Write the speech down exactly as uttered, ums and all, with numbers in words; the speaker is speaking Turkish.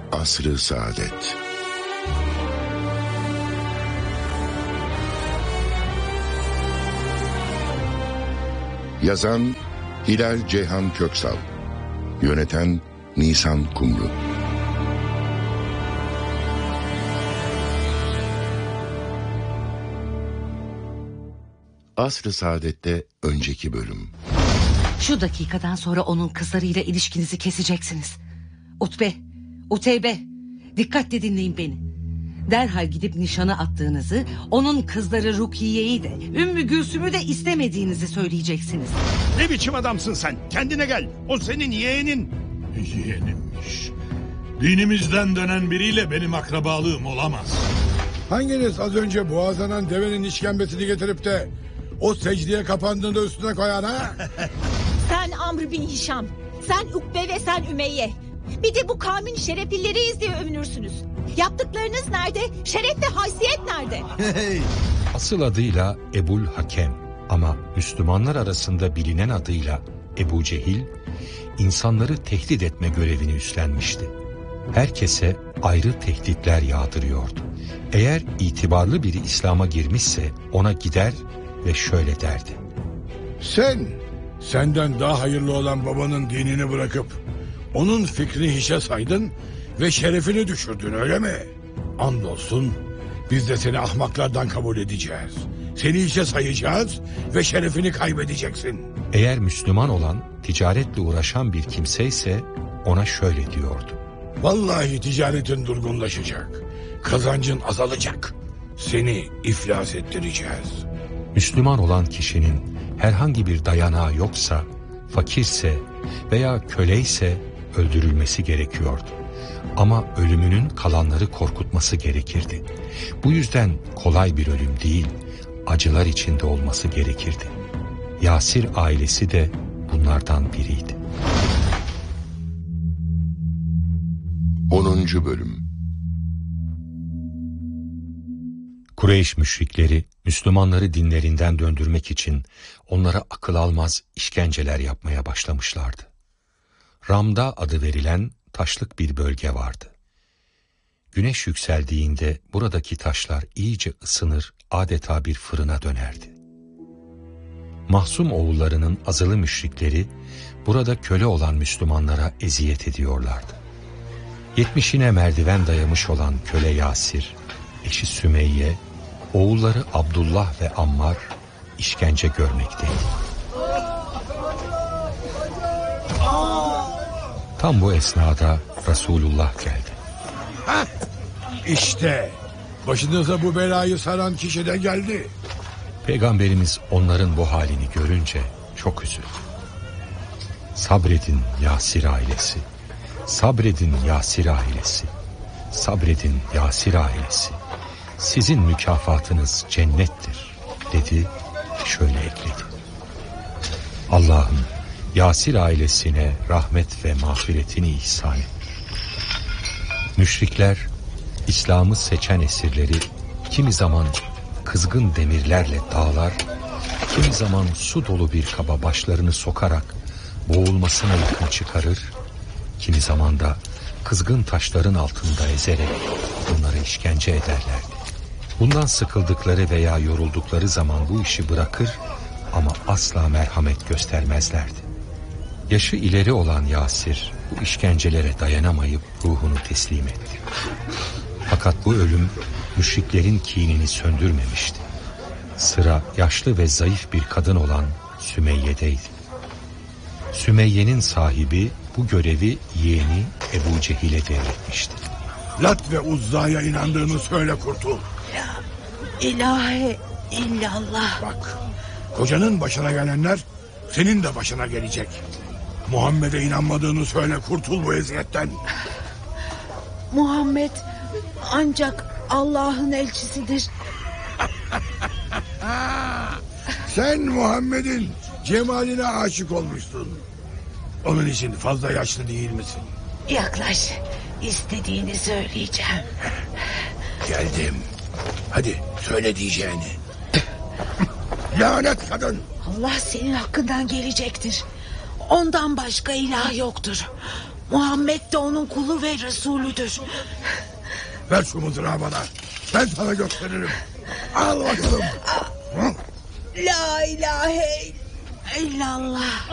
Asr-ı Saadet. Yazan Hilal Ceyhan Köksal, yöneten Nisan Kumru. Asr-ı Saadet'te önceki bölüm. Şu dakikadan sonra onun kızlarıyla ilişkinizi keseceksiniz. Utbe, Uteybe, dikkatle dinleyin beni. Derhal gidip nişana attığınızı, onun kızları Rukiye'yi de, Ümmü Gülsüm'ü de istemediğinizi söyleyeceksiniz. Ne biçim adamsın sen? Kendine gel. O senin yeğenin. Yeğenimmiş. Dinimizden dönen biriyle benim akrabalığım olamaz. Hanginiz az önce boğazlanan devenin işkembesini getirip de o secdeye kapandığında üstüne koyar ha? Sen Amr bin Hişam, sen Ukbe ve sen Ümeyye. Bir de bu kavmin şereflileriyiz diye övünürsünüz. Yaptıklarınız nerede? Şeref ve haysiyet nerede? Hey. Asıl adıyla Ebul Hakem ama Müslümanlar arasında bilinen adıyla Ebu Cehil, insanları tehdit etme görevini üstlenmişti. Herkese ayrı tehditler yağdırıyordu. Eğer itibarlı biri İslam'a girmişse ona gider ve şöyle derdi: Sen, senden daha hayırlı olan babanın dinini bırakıp onun fikrini hiçe saydın ve şerefini düşürdün, öyle mi? Andolsun biz de seni ahmaklardan kabul edeceğiz. Seni hiçe sayacağız ve şerefini kaybedeceksin. Eğer Müslüman olan, ticaretle uğraşan bir kimseyse ona şöyle diyordu: Vallahi ticaretin durgunlaşacak. Kazancın azalacak. Seni iflas ettireceğiz. Müslüman olan kişinin herhangi bir dayanağı yoksa, fakirse veya köleyse öldürülmesi gerekiyordu. Ama ölümünün kalanları korkutması gerekirdi. Bu yüzden kolay bir ölüm değil, acılar içinde olması gerekirdi. Yasir ailesi de bunlardan biriydi. onuncu bölüm. Kureyş müşrikleri Müslümanları dinlerinden döndürmek için onlara akıl almaz işkenceler yapmaya başlamışlardı. Ramda adı verilen taşlık bir bölge vardı. Güneş yükseldiğinde buradaki taşlar iyice ısınır, adeta bir fırına dönerdi. Mahzum oğullarının azılı müşrikleri burada köle olan Müslümanlara eziyet ediyorlardı. Yetmişine merdiven dayamış olan köle Yasir, eşi Sümeyye, oğulları Abdullah ve Ammar işkence görmekteydi. Tam bu esnada Resulullah geldi. Hah, işte başınıza bu belayı saran kişi de geldi. Peygamberimiz onların bu halini görünce çok üzüldü. Sabredin Yasir ailesi, sabredin Yasir ailesi, sabredin Yasir ailesi. Sizin mükafatınız cennettir dedi, şöyle ekledi: Allah'ım Yasir ailesine rahmet ve mağfiretini ihsan et. Müşrikler İslam'ı seçen esirleri kimi zaman kızgın demirlerle dağlar, kimi zaman su dolu bir kaba başlarını sokarak boğulmasına yakın çıkarır, kimi zaman da kızgın taşların altında ezerek onları işkence ederlerdi. Bundan sıkıldıkları veya yoruldukları zaman bu işi bırakır ama asla merhamet göstermezlerdi. Yaşı ileri olan Yasir bu işkencelere dayanamayıp ruhunu teslim etti. Fakat bu ölüm müşriklerin kinini söndürmemişti. Sıra yaşlı ve zayıf bir kadın olan Sümeyye'deydi. Sümeyye'nin sahibi bu görevi yeğeni Ebu Cehil'e devretmişti. Lat ve Uzza'ya inandığını söyle kurtul. La ilahe illallah. Bak, kocanın başına gelenler senin de başına gelecek. Muhammed'e inanmadığını söyle, kurtul bu eziyetten. Muhammed ancak Allah'ın elçisidir. Sen Muhammed'in cemaline aşık olmuşsun. Onun için fazla yaşlı değil misin? Yaklaş, istediğini söyleyeceğim. Geldim. Hadi söyle diyeceğini. Lanet kadın. Allah senin hakkından gelecektir. Ondan başka ilah yoktur. Muhammed de onun kulu ve Resulüdür. Ver şu mızrağı bana. Ben sana gösteririm. Al bakalım. La ilahe illallah.